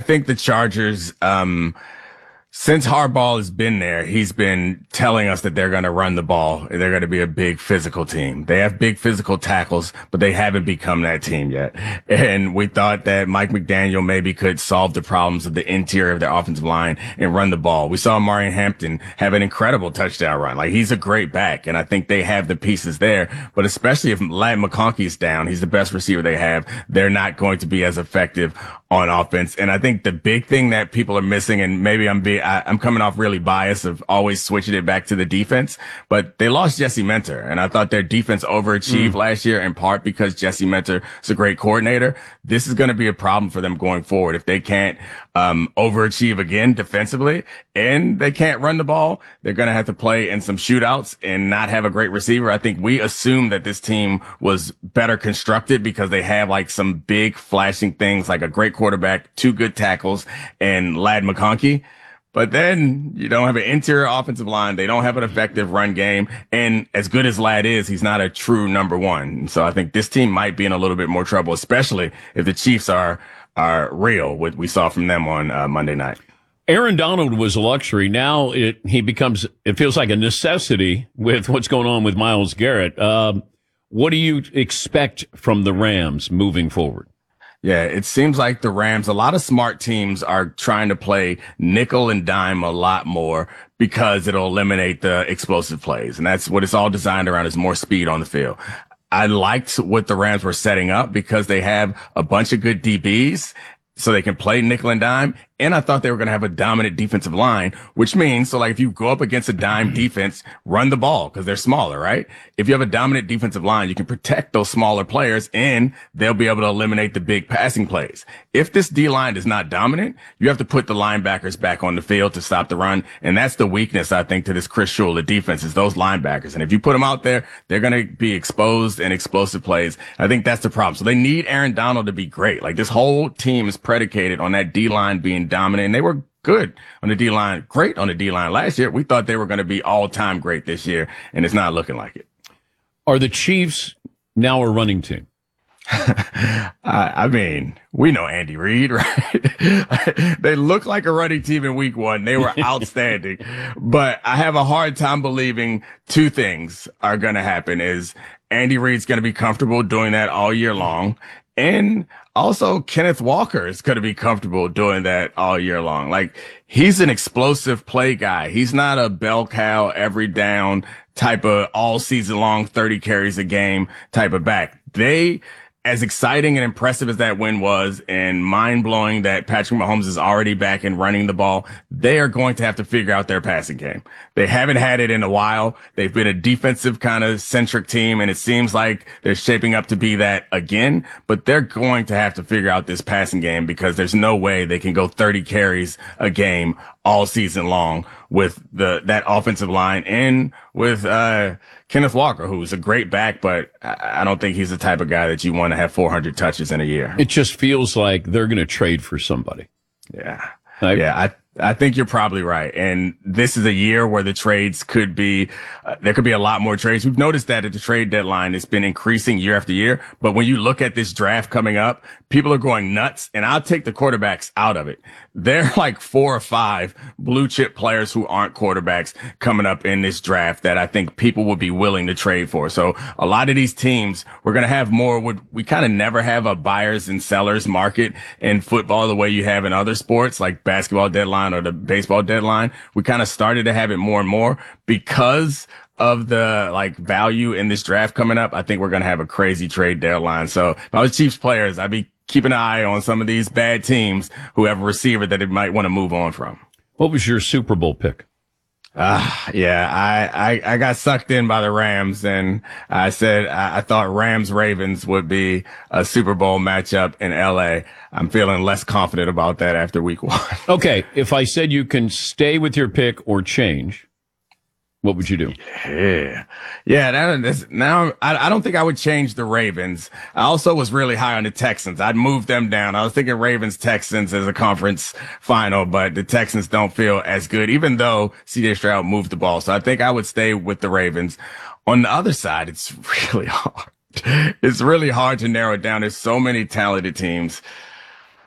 think the Chargers, since Harbaugh has been there, he's been telling us that they're going to run the ball. They're going to be a big physical team. They have big physical tackles, but they haven't become that team yet. And we thought that Mike McDaniel maybe could solve the problems of the interior of their offensive line and run the ball. We saw Marion Hampton have an incredible touchdown run. Like, he's a great back, and I think they have the pieces there. But especially if Ladd McConkey's down, he's the best receiver they have. They're not going to be as effective on offense. And I think the big thing that people are missing, and maybe I'm coming off really biased of always switching it back to the defense, but they lost Jesse Minter. And I thought their defense overachieved last year, in part because Jesse Minter is a great coordinator. This is going to be a problem for them going forward. If they can't overachieve again defensively and they can't run the ball, they're going to have to play in some shootouts and not have a great receiver. I think we assumed that this team was better constructed because they have like some big flashing things, like a great quarterback, 2 good tackles, and Ladd McConkey. But then you don't have an interior offensive line. They don't have an effective run game. And as good as Ladd is, he's not a true number one. So I think this team might be in a little bit more trouble, especially if the Chiefs are real, what we saw from them on Monday night. Aaron Donald was a luxury. Now it feels like a necessity with what's going on with Myles Garrett. What do you expect from the Rams moving forward? Yeah, it seems like the Rams, a lot of smart teams are trying to play nickel and dime a lot more because it'll eliminate the explosive plays. And that's what it's all designed around, is more speed on the field. I liked what the Rams were setting up because they have a bunch of good DBs, so they can play nickel and dime. And I thought they were going to have a dominant defensive line, which means, so like if you go up against a dime defense, run the ball because they're smaller, right? If you have a dominant defensive line, you can protect those smaller players and they'll be able to eliminate the big passing plays. If this D line is not dominant, you have to put the linebackers back on the field to stop the run. And that's the weakness, I think, to this Chris Shula defense, is those linebackers. And if you put them out there, they're going to be exposed in explosive plays. I think that's the problem. So they need Aaron Donald to be great. Like, this whole team is predicated on that D line being dominant, and they were good on the D-line, great on the D-line last year. We thought they were going to be all-time great this year, and it's not looking like it. Are the Chiefs now a running team? I mean, we know Andy Reid, right? They look like a running team in week 1. They were outstanding. But I have a hard time believing 2 things are going to happen. Is Andy Reid's going to be comfortable doing that all year long, and also Kenneth Walker is going to be comfortable doing that all year long. Like, he's an explosive play guy. He's not a bell cow, every down type of all season long 30 carries a game type of back. As exciting and impressive as that win was, and mind-blowing that Patrick Mahomes is already back and running the ball, they are going to have to figure out their passing game. They haven't had it in a while. They've been a defensive kind of centric team, and it seems like they're shaping up to be that again, but they're going to have to figure out this passing game, because there's no way they can go 30 carries a game all season long with that offensive line, and with Kenneth Walker, who's a great back, but I don't think he's the type of guy that you want to have 400 touches in a year. It just feels like they're going to trade for somebody. Yeah. I think you're probably right. And this is a year where the trades could be, there could be a lot more trades. We've noticed that at the trade deadline, it's been increasing year after year. But when you look at this draft coming up, people are going nuts, and I'll take the quarterbacks out of it. There are like 4 or 5 blue chip players who aren't quarterbacks coming up in this draft that I think people would be willing to trade for. So a lot of these teams, we're going to have more. We kind of never have a buyers and sellers market in football the way you have in other sports, like basketball deadline or the baseball deadline. We kind of started to have it more and more because of the value in this draft coming up. I think we're going to have a crazy trade deadline. So if I was Chiefs players, I'd be keeping an eye on some of these bad teams who have a receiver that they might want to move on from. What was your Super Bowl pick? I got sucked in by the Rams, and I said I thought Rams-Ravens would be a Super Bowl matchup in L.A. I'm feeling less confident about that after week 1. Okay, if I said you can stay with your pick or change, what would you do? Now I don't think I would change the Ravens. I also was really high on the Texans. I'd move them down. I was thinking Ravens-Texans as a conference final, but the Texans don't feel as good, even though C.J. Stroud moved the ball. So I think I would stay with the Ravens. On the other side, it's really hard. It's really hard to narrow it down. There's so many talented teams.